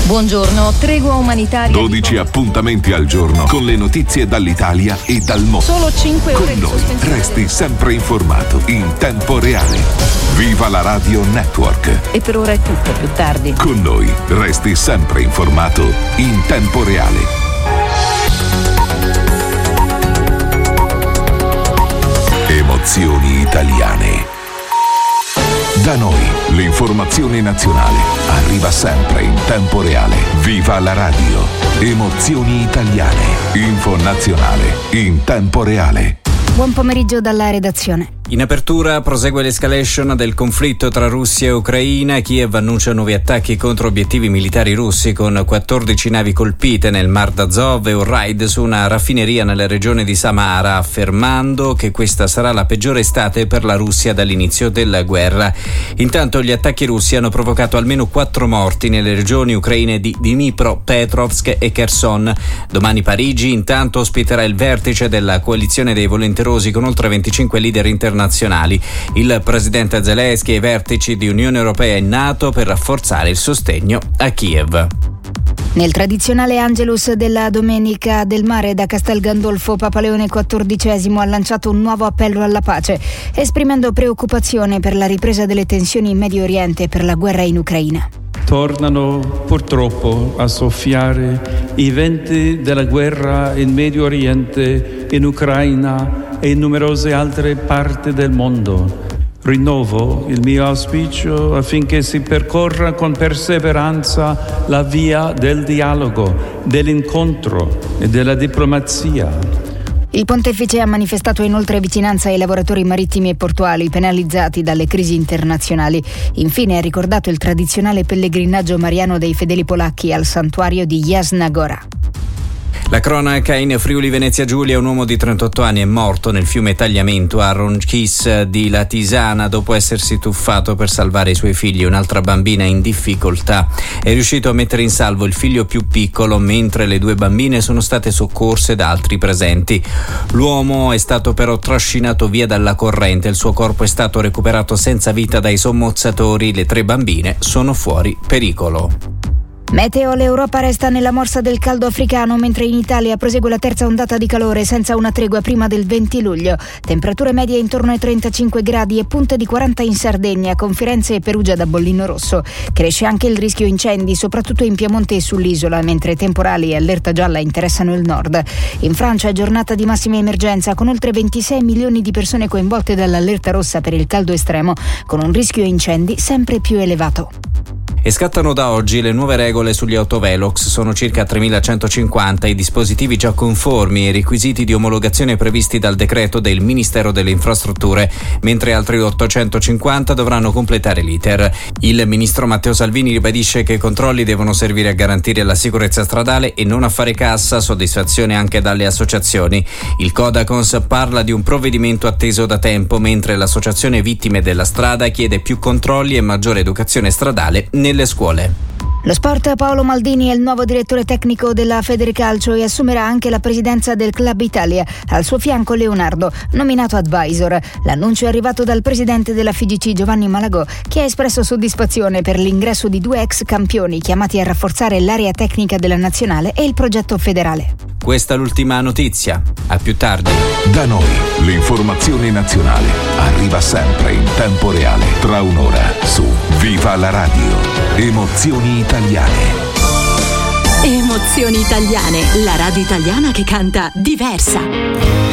Buongiorno, tregua umanitaria. 12 appuntamenti al giorno con le notizie dall'Italia e dal mondo. Solo 5 ore con noi resti sempre informato in tempo reale. Viva la Radio Network. E per ora è tutto, più tardi. Con noi resti sempre informato in tempo reale. Emozioni italiane. Da noi l'informazione nazionale arriva sempre in tempo reale. Viva la radio. Emozioni italiane. Info nazionale in tempo reale. Buon pomeriggio dalla redazione. In apertura prosegue l'escalation del conflitto tra Russia e Ucraina. Kiev annuncia nuovi attacchi contro obiettivi militari russi con 14 navi colpite nel Mar d'Azov e un raid su una raffineria nella regione di Samara, affermando che questa sarà la peggiore estate per la Russia dall'inizio della guerra. Intanto gli attacchi russi hanno provocato almeno 4 morti nelle regioni ucraine di Dnipropetrovsk e Kherson. Domani Parigi intanto ospiterà il vertice della coalizione dei volenterosi con oltre 25 leader internazionali. Il presidente Zelensky e i vertici di Unione Europea e NATO per rafforzare il sostegno a Kiev. Nel tradizionale Angelus della Domenica del Mare da Castel Gandolfo, Papa Leone XIV ha lanciato un nuovo appello alla pace, esprimendo preoccupazione per la ripresa delle tensioni in Medio Oriente e per la guerra in Ucraina. Tornano purtroppo a soffiare i venti della guerra in Medio Oriente, in Ucraina e in numerose altre parti del mondo. Rinnovo il mio auspicio affinché si percorra con perseveranza la via del dialogo, dell'incontro e della diplomazia. Il pontefice ha manifestato inoltre vicinanza ai lavoratori marittimi e portuali penalizzati dalle crisi internazionali. Infine ha ricordato il tradizionale pellegrinaggio mariano dei fedeli polacchi al santuario di Jasna Gora. La cronaca in Friuli Venezia Giulia: un uomo di 38 anni è morto nel fiume Tagliamento a Ronchis di Latisana dopo essersi tuffato per salvare i suoi figli. Un'altra bambina in difficoltà è riuscito a mettere in salvo il figlio più piccolo, mentre le 2 bambine sono state soccorse da altri presenti. L'uomo è stato però trascinato via dalla corrente, il suo corpo è stato recuperato senza vita dai sommozzatori, le 3 bambine sono fuori pericolo. Meteo: l'Europa resta nella morsa del caldo africano, mentre in Italia prosegue la terza ondata di calore senza una tregua prima del 20 luglio. Temperature medie intorno ai 35 gradi e punte di 40 in Sardegna, con Firenze e Perugia da bollino rosso. Cresce anche il rischio incendi, soprattutto in Piemonte e sull'isola, mentre temporali e allerta gialla interessano il nord. In Francia è giornata di massima emergenza, con oltre 26 milioni di persone coinvolte dall'allerta rossa per il caldo estremo, con un rischio incendi sempre più elevato. E scattano da oggi le nuove regole sugli autovelox. Sono circa 3.150 i dispositivi già conformi ai requisiti di omologazione previsti dal decreto del Ministero delle Infrastrutture, mentre altri 850 dovranno completare l'iter. Il ministro Matteo Salvini ribadisce che i controlli devono servire a garantire la sicurezza stradale e non a fare cassa, soddisfazione anche dalle associazioni. Il Codacons parla di un provvedimento atteso da tempo, mentre l'associazione Vittime della Strada chiede più controlli e maggiore educazione stradale nelle scuole. Lo sport: Paolo Maldini è il nuovo direttore tecnico della Federicalcio e assumerà anche la presidenza del Club Italia. Al suo fianco Leonardo, nominato advisor. L'annuncio è arrivato dal presidente della FIGC Giovanni Malagò, che ha espresso soddisfazione per l'ingresso di 2 ex campioni chiamati a rafforzare l'area tecnica della nazionale e il progetto federale. Questa è l'ultima notizia. A più tardi. Da noi l'informazione nazionale arriva sempre in tempo reale. Tra un'ora su Viva la radio. Emozioni italiane. Emozioni italiane, la radio italiana che canta diversa.